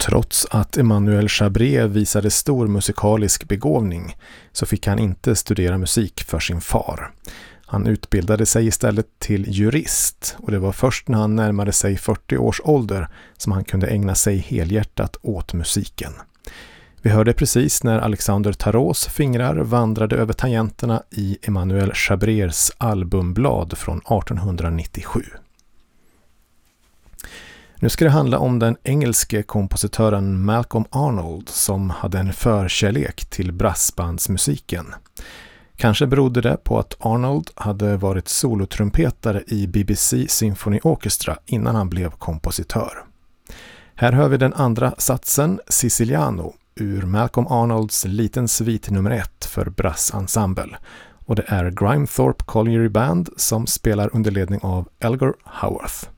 Trots att Emmanuel Chabré visade stor musikalisk begåvning så fick han inte studera musik för sin far. Han utbildade sig istället till jurist och det var först när han närmade sig 40 års ålder som han kunde ägna sig helhjärtat åt musiken. Vi hörde precis när Alexander Tarots fingrar vandrade över tangenterna i Emmanuel Chabrés albumblad från 1897. Nu ska det handla om den engelske kompositören Malcolm Arnold som hade en förkärlek till brassbandsmusiken. Kanske berodde det på att Arnold hade varit solotrumpetare i BBC Symphony Orchestra innan han blev kompositör. Här hör vi den andra satsen, Siciliano, ur Malcolm Arnolds liten svit nummer 1 för brassensemble. Och det är Grimethorpe Colliery Band som spelar under ledning av Elgar Howarth.